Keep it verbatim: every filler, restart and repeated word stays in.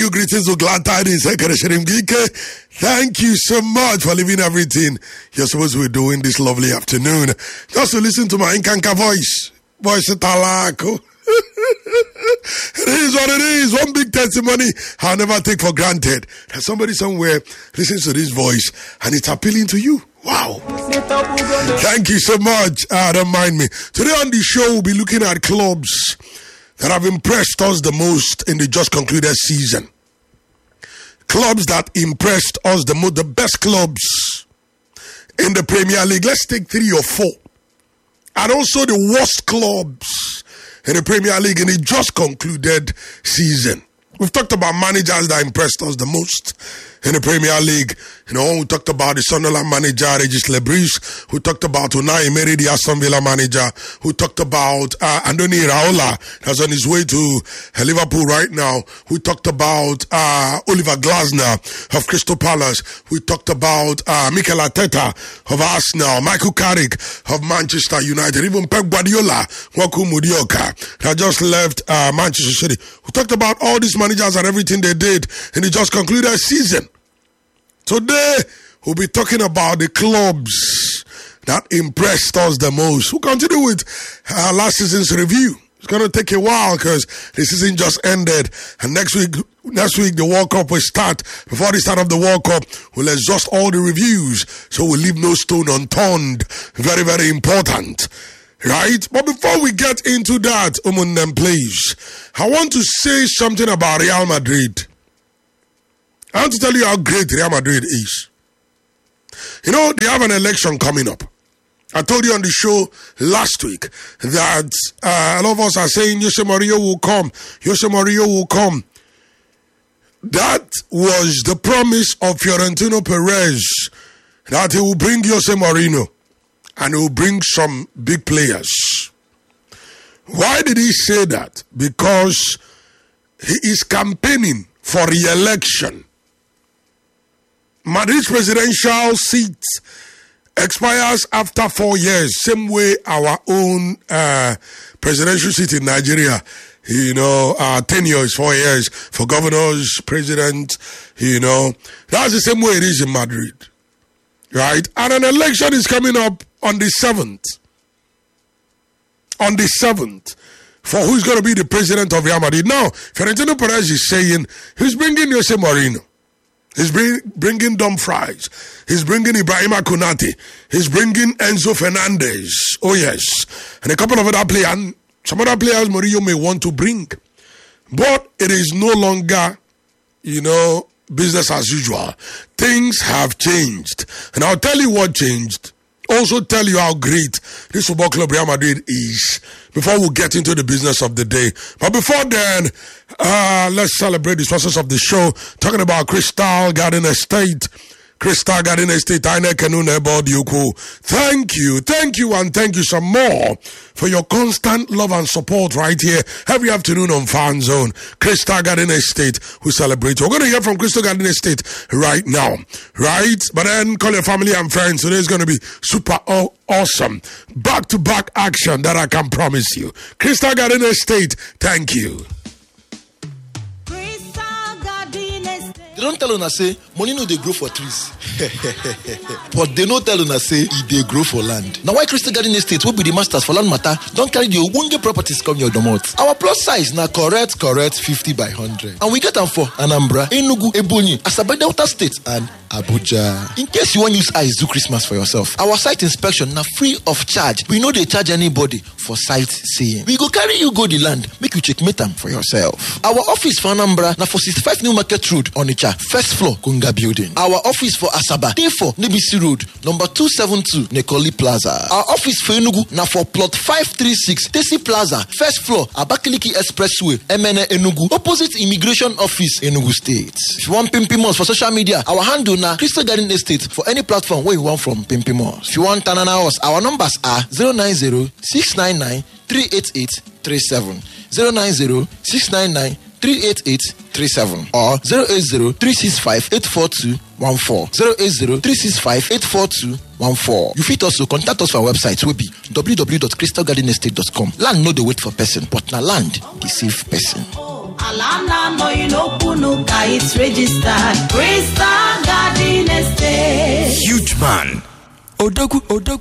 You greetings to glad tidings. Thank you so much for leaving everything you're supposed to be doing this lovely afternoon. Just to listen to my Nkanka voice. Voice of Talako. It is what it is. One big testimony I'll never take for granted. That somebody somewhere listens to this voice and it's appealing to you. Wow. Thank you so much. Ah, don't mind me. Today on the show, we'll be looking at clubs that have impressed us the most in the just concluded season. Clubs that impressed us the most, the best clubs in the Premier League. Let's take three or four. And also the worst clubs in the Premier League in the just concluded season. We've talked about managers that impressed us the most in the Premier League. You know, we talked about the Sunderland manager, Regis Lebris. We talked about Unai Emery, the Aston Villa manager. We talked about uh, Andoni Iraola, that's on his way to uh, Liverpool right now. We talked about uh, Oliver Glasner of Crystal Palace. We talked about uh, Mikel Arteta of Arsenal, Michael Carrick of Manchester United, even Pep Guardiola, Waku Mudioka, that just left uh, Manchester City. We talked about all these managers and everything they did in the just concluded season. Today, we'll be talking about the clubs that impressed us the most. We'll continue with uh, last season's review. It's going to take a while because the season just ended. And next week, next week, the World Cup will start. Before the start of the World Cup, we'll exhaust all the reviews. So we'll leave no stone unturned. Very, very important. Right? But before we get into that, Umunem, please, I want to say something about Real Madrid. I want to tell you how great Real Madrid is. You know, they have an election coming up. I told you on the show last week that uh, a lot of us are saying Jose Mourinho will come. Jose Mourinho will come. That was the promise of Florentino Perez, that he will bring Jose Mourinho and he will bring some big players. Why did he say that? Because he is campaigning for re-election. Madrid's presidential seat expires after four years, same way our own uh, presidential seat in Nigeria. You know, our tenure is four years for governors, president, you know. That's the same way it is in Madrid, right? And an election is coming up on the seventh. On the seventh. For who's going to be the president of Real Madrid. Now, Florentino Perez is saying he's bringing Jose Mourinho. He's bring, bringing Dumfries. He's bringing Ibrahima Konate. He's bringing Enzo Fernandez. Oh, yes. And a couple of other players. And some other players Mourinho may want to bring. But it is no longer, you know, business as usual. Things have changed. And I'll tell you what changed. Also tell you how great this football club Real Madrid is before we get into the business of the day. But before then, uh, let's celebrate the sponsors of the show. Talking about Crystal Garden Estate. Crystal Garden Estate. Thank you, thank you, and thank you some more for your constant love and support right here every afternoon on Fan Zone. Crystal Garden Estate, we celebrate. We're going to hear from Crystal Garden Estate right now, right? But then call your family and friends. Today's going to be super aw- awesome. Back-to-back action that I can promise you. Crystal Garden Estate, thank you. They don't tell una say money no dey grow for trees. But they no tell una say e dey grow for land. Now why Crystal Garden Estate will be the masters for land matter don't carry the ogbonge properties come your domot. Our plus size na correct correct fifty by one hundred. And we get them for Anambra, Enugu, Ebonyi, Asaba Delta State and Abuja. In case you want use eyes do Christmas for yourself, our site inspection na free of charge. We no dey charge anybody for site seeing. We go carry you go the land, make you checkmate them for yourself. Our office for Anambra na for sixty-five New Market Road, Onitsha, first floor, Kunga Building. Our office for Asaba, day four, Nebisi Road, number two seventy-two, Nekoli Plaza. Our office for Enugu na for plot five thirty-six, Tesi Plaza, first floor, Abakaliki Expressway, M N A Enugu, opposite Immigration Office, Enugu State. If you want Pimpimos for social media, our handle na Crystal Garden Estate for any platform where you want from Pimpimos. If you want Tanana House, our numbers are zero nine zero, six nine nine, three eight eight three seven, zero nine zero, six nine nine, three eight eight three seven or zero eight zero, three six five, eight four two one four, zero eight zero, three six five, eight four two one four. You fit also contact us for our website will be w w w dot crystal garden estate dot com. Land no dey wait for person, but na land dey save person. Ala na-anọghị n'okwu n'ụka, it's registered. Crystal Garden Estate. Huge man. Odogu, Odogu.